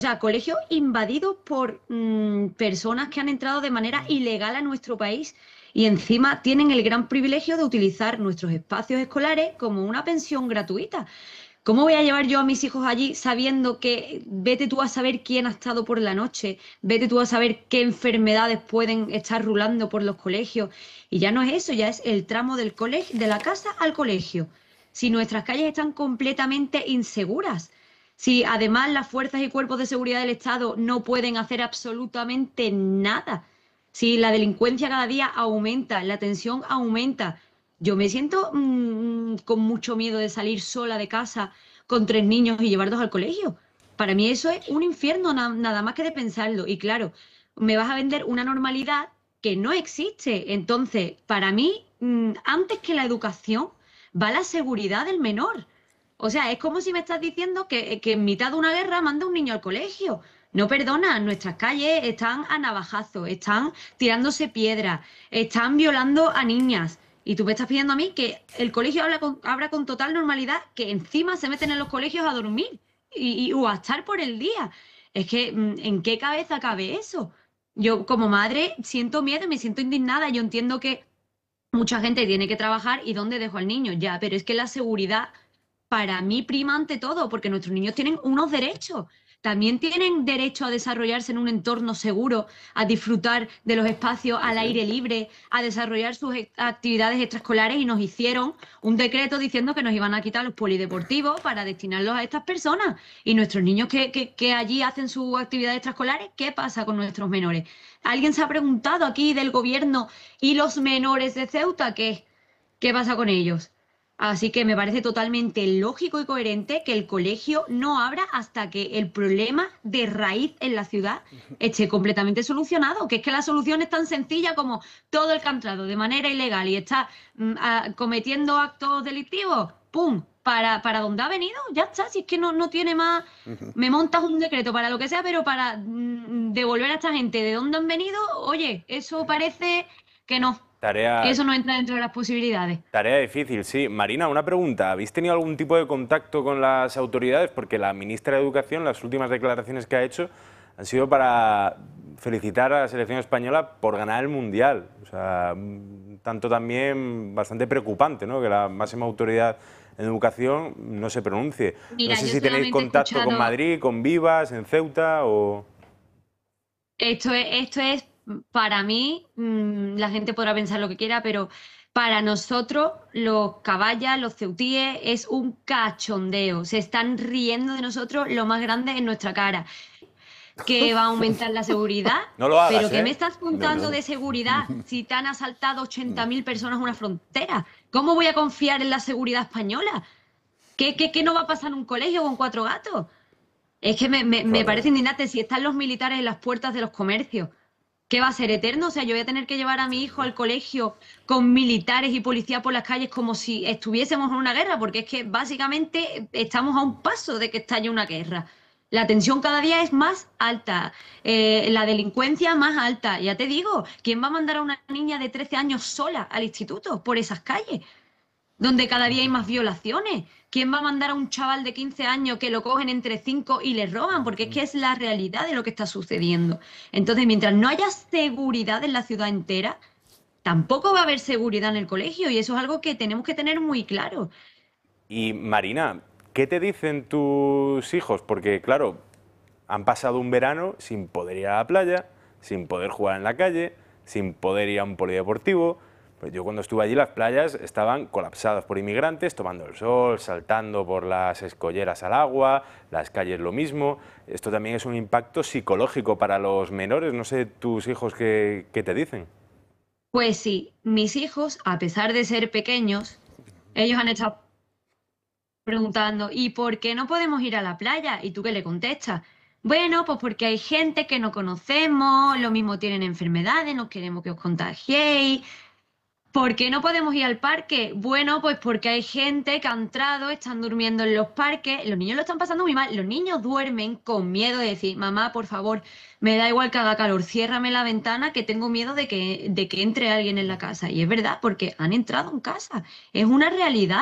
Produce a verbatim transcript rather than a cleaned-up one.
O sea, colegios invadidos por mm, personas que han entrado de manera ilegal a nuestro país y encima tienen el gran privilegio de utilizar nuestros espacios escolares como una pensión gratuita. ¿Cómo voy a llevar yo a mis hijos allí sabiendo que vete tú a saber quién ha estado por la noche, vete tú a saber qué enfermedades pueden estar rulando por los colegios? Y ya no es eso, ya es el tramo del colegio, de la casa al colegio. Si nuestras calles están completamente inseguras, si además las fuerzas y cuerpos de seguridad del Estado no pueden hacer absolutamente nada, si la delincuencia cada día aumenta, la tensión aumenta, yo me siento mm, con mucho miedo de salir sola de casa con tres niños y llevarlos al colegio. Para mí eso es un infierno, na- nada más que de pensarlo. Y claro, me vas a vender una normalidad que no existe. Entonces, para mí, mm, antes que la educación, va la seguridad del menor. O sea, es como si me estás diciendo que, que en mitad de una guerra manda un niño al colegio. No perdona, nuestras calles están a navajazos, están tirándose piedras, están violando a niñas. Y tú me estás pidiendo a mí que el colegio habla con, abra con total normalidad, que encima se meten en los colegios a dormir y, y- o a estar por el día. Es que, mm, ¿en qué cabeza cabe eso? Yo como madre siento miedo, me siento indignada. Yo entiendo que mucha gente tiene que trabajar y dónde dejo al niño, ya, pero es que la seguridad para mí prima ante todo, porque nuestros niños tienen unos derechos. También tienen derecho a desarrollarse en un entorno seguro, a disfrutar de los espacios Sí, al sí. aire libre, a desarrollar sus e- actividades extraescolares y nos hicieron un decreto diciendo que nos iban a quitar los polideportivos para destinarlos a estas personas. Y nuestros niños que, que, que allí hacen sus actividades extraescolares, ¿qué pasa con nuestros menores? ¿Alguien se ha preguntado aquí del gobierno y los menores de Ceuta qué? ¿Qué pasa con ellos? Así que me parece totalmente lógico y coherente que el colegio no abra hasta que el problema de raíz en la ciudad esté completamente solucionado. Que es que la solución es tan sencilla como todo el que ha entrado de manera ilegal y está mm, a- cometiendo actos delictivos, ¡pum! Para, para donde ha venido, ya está. Si es que no, no tiene más. Me montas un decreto para lo que sea, pero para mm, devolver a esta gente de dónde han venido, oye, eso parece que no. Tarea, Eso no entra dentro de las posibilidades. tarea difícil, sí. Marina, una pregunta. ¿Habéis tenido algún tipo de contacto con las autoridades? Porque la ministra de Educación, las últimas declaraciones que ha hecho han sido para felicitar a la selección española por ganar el Mundial. O sea, un tanto también bastante preocupante, ¿no? Que la máxima autoridad en educación no se pronuncie. No Mira, sé yo si tenéis solamente he contacto con escuchado, Madrid, con Vivas, en Ceuta o... esto es, esto es para mí, mm, la gente podrá pensar lo que quiera, pero para nosotros, los caballas, los ceutíes, es un cachondeo. Se están riendo de nosotros lo más grande en nuestra cara. Que va a aumentar la seguridad, No lo pero hagas, ¿qué me ¿eh? estás No, contando no. de seguridad si te han asaltado ochenta mil personas una frontera? ¿Cómo voy a confiar en la seguridad española? ¿Qué, qué, qué no va a pasar en un colegio con cuatro gatos? Es que me, me, me parece Claro. indignante si están los militares en las puertas de los comercios. ¿Qué va a ser eterno? O sea, yo voy a tener que llevar a mi hijo al colegio con militares y policías por las calles como si estuviésemos en una guerra, porque es que básicamente estamos a un paso de que estalle una guerra. La tensión cada día es más alta, eh, la delincuencia más alta. Ya te digo, ¿quién va a mandar a una niña de trece años sola al instituto por esas calles? Donde cada día hay más violaciones. ¿Quién va a mandar a un chaval de quince años que lo cogen entre cinco y le roban? Porque es que es la realidad de lo que está sucediendo. Entonces, mientras no haya seguridad en la ciudad entera, tampoco va a haber seguridad en el colegio y eso es algo que tenemos que tener muy claro. Y Marina, ¿qué te dicen tus hijos? Porque claro, han pasado un verano sin poder ir a la playa, sin poder jugar en la calle, sin poder ir a un polideportivo. Pues yo cuando estuve allí las playas estaban colapsadas por inmigrantes, tomando el sol, saltando por las escolleras al agua, las calles lo mismo. Esto también es un impacto psicológico para los menores. No sé tus hijos qué, qué te dicen. Pues sí, mis hijos, a pesar de ser pequeños, ellos han estado preguntando, ¿y por qué no podemos ir a la playa? ¿Y tú qué le contestas? Bueno, pues porque hay gente que no conocemos, lo mismo tienen enfermedades, no queremos que os contagiéis. ¿Por qué no podemos ir al parque? Bueno, pues porque hay gente que ha entrado, están durmiendo en los parques, los niños lo están pasando muy mal, los niños duermen con miedo de decir, mamá, por favor, me da igual que haga calor, ciérrame la ventana que tengo miedo de que, de que entre alguien en la casa. Y es verdad, porque han entrado en casa, es una realidad.